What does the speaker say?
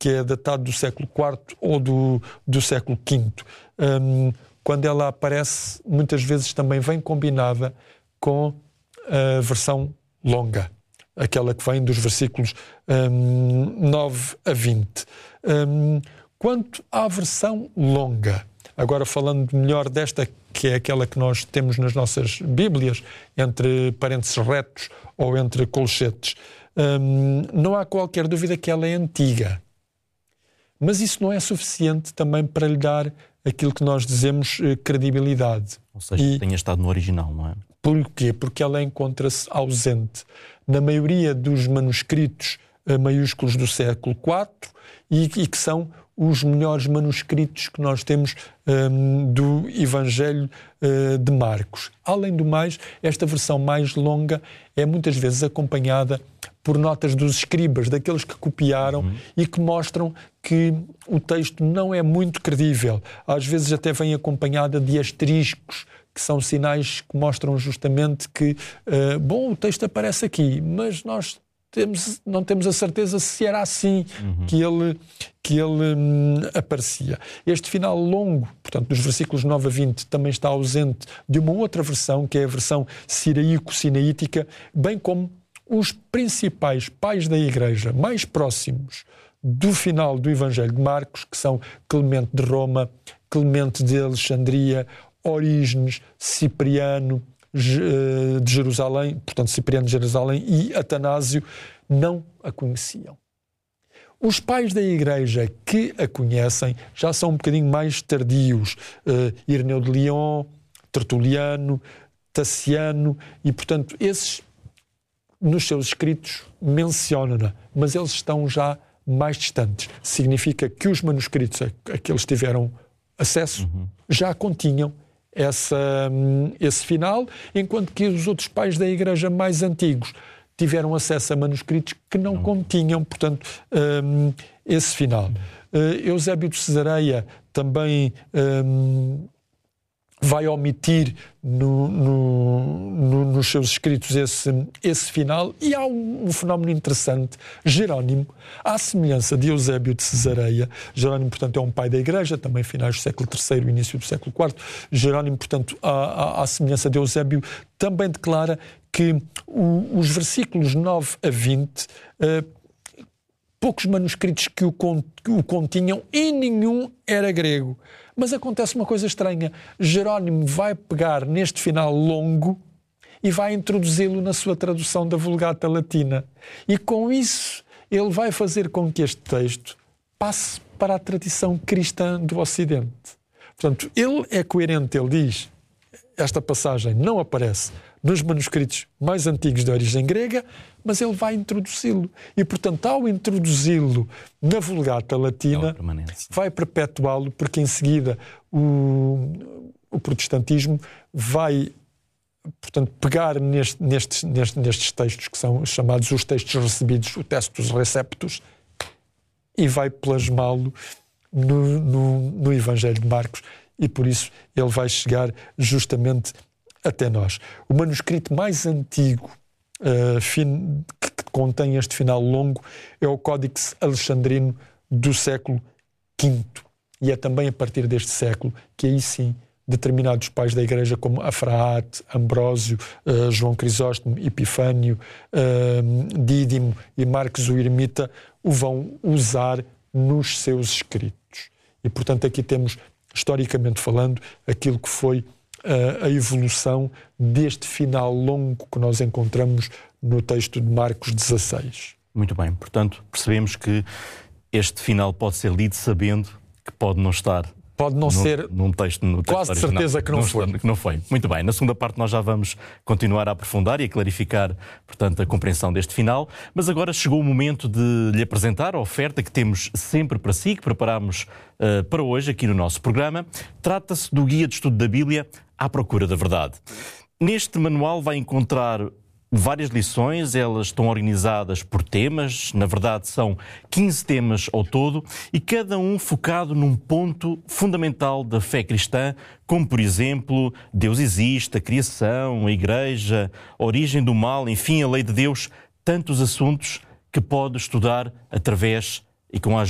que é datado do século IV ou do século V. Quando ela aparece, muitas vezes também vem combinada com a versão longa, aquela que vem dos versículos 9 a 20. Quanto à versão longa, agora falando melhor desta, que é aquela que nós temos nas nossas Bíblias, entre parênteses retos ou entre colchetes, não há qualquer dúvida que ela é antiga. Mas isso não é suficiente também para lhe dar aquilo que nós dizemos credibilidade. Ou seja, que tenha estado no original, não é? Porquê? Porque ela encontra-se ausente na maioria dos manuscritos maiúsculos do século IV e que são os melhores manuscritos que nós temos do Evangelho de Marcos. Além do mais, esta versão mais longa é muitas vezes acompanhada por notas dos escribas, daqueles que copiaram e que mostram que o texto não é muito credível. Às vezes até vem acompanhada de asteriscos, que são sinais que mostram justamente que, o texto aparece aqui, mas nós não temos a certeza se era assim que ele aparecia. Este final longo, portanto, dos versículos 9 a 20, também está ausente de uma outra versão, que é a versão siraíco-sinaítica, bem como os principais pais da Igreja mais próximos do final do Evangelho de Marcos, que são Clemente de Roma, Clemente de Alexandria, Orígenes, Cipriano de Jerusalém, portanto Cipriano de Jerusalém e Atanásio, não a conheciam. Os pais da Igreja que a conhecem já são um bocadinho mais tardios, Ireneu de Lyon, Tertuliano, Taciano, e portanto esses nos seus escritos mencionam-na, mas eles estão já mais distantes. Significa que os manuscritos a que eles tiveram acesso já continham esse final, enquanto que os outros pais da Igreja mais antigos tiveram acesso a manuscritos que não continham, portanto, esse final. Eusébio de Cesareia também vai omitir nos seus escritos esse final, e há um fenómeno interessante. Jerónimo, à semelhança de Eusébio de Cesareia, Jerónimo, portanto, é um pai da Igreja, também finais do século III, início do século IV, Jerónimo, portanto, à semelhança de Eusébio, também declara que os versículos 9 a 20, poucos manuscritos que o continham e nenhum era grego. Mas acontece uma coisa estranha. Jerónimo vai pegar neste final longo e vai introduzi-lo na sua tradução da Vulgata Latina. E com isso ele vai fazer com que este texto passe para a tradição cristã do Ocidente. Portanto, ele é coerente, ele diz, esta passagem não aparece nos manuscritos mais antigos de origem grega, mas ele vai introduzi-lo. E, portanto, ao introduzi-lo na Vulgata Latina, vai perpetuá-lo, porque em seguida o protestantismo vai, portanto, pegar nestes textos que são chamados os textos recebidos, o Textus Receptus, e vai plasmá-lo no Evangelho de Marcos, e por isso ele vai chegar justamente até nós. O manuscrito mais antigo que contém este final longo é o Códice Alexandrino do século V. E é também a partir deste século que aí sim determinados pais da Igreja como Afraate, Ambrósio, João Crisóstomo, Epifânio, Dídimo e Marcos o Eremita o vão usar nos seus escritos. E portanto aqui temos, historicamente falando, aquilo que foi a evolução deste final longo que nós encontramos no texto de Marcos 16. Muito bem, portanto percebemos que este final pode ser lido sabendo que pode não estar. Pode não ser, num texto, no texto quase de certeza que não foi. Muito bem, na segunda parte nós já vamos continuar a aprofundar e a clarificar, portanto, a compreensão deste final, mas agora chegou o momento de lhe apresentar a oferta que temos sempre para si, que preparámos para hoje aqui no nosso programa. Trata-se do Guia de Estudo da Bíblia à Procura da Verdade. Neste manual vai encontrar várias lições, elas estão organizadas por temas, na verdade são 15 temas ao todo, e cada um focado num ponto fundamental da fé cristã, como por exemplo, Deus existe, a criação, a Igreja, a origem do mal, enfim, a lei de Deus, tantos assuntos que pode estudar através e com a